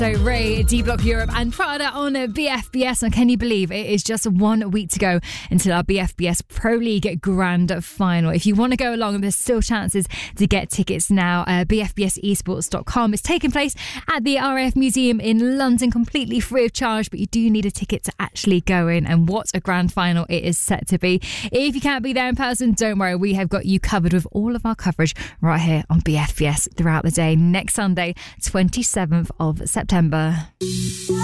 So Ray, D-Block Europe and Prada on BFBS. And can you believe it is just 1 week to go until our BFBS Pro League Grand Final. If you want to go along, there's still chances to get tickets now. BFBSesports.com. It's taking place at the RAF Museum in London, completely free of charge, but you do need a ticket to actually go in. And what a grand final it is set to be. If you can't be there in person, don't worry. We have got you covered with all of our coverage right here on BFBS throughout the day. Next Sunday, 27th of September.